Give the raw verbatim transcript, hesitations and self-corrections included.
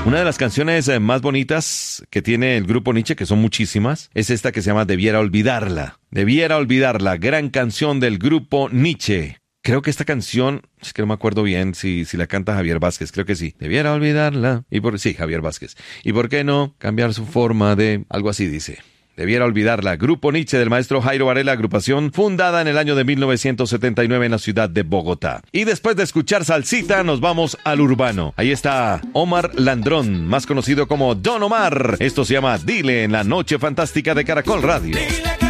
Una de las canciones eh, más bonitas que tiene el grupo Nietzsche, que son muchísimas, es esta que se llama Debiera Olvidarla. Debiera Olvidarla, gran canción del grupo Nietzsche. Creo que esta canción, es que no me acuerdo bien si, si la canta Javier Vázquez, creo que sí. Debiera olvidarla. Y por, sí, Javier Vázquez. ¿Y por qué no cambiar su forma de...? Algo así dice. Debiera olvidarla. Grupo Nietzsche del maestro Jairo Varela, agrupación fundada en el año de mil novecientos setenta y nueve en la ciudad de Bogotá. Y después de escuchar salsita, nos vamos al urbano. Ahí está Omar Landrón, más conocido como Don Omar. Esto se llama Dile en la Noche Fantástica de Caracol Radio.